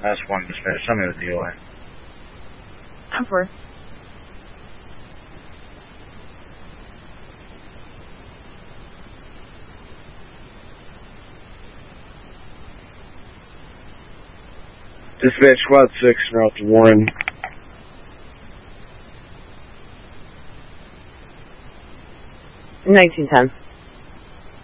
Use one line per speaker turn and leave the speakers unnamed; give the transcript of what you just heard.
That's one dispatch. Tell me what the DOI.
I'm for.
Dispatch Squad 6, route to Warren.
$19.10.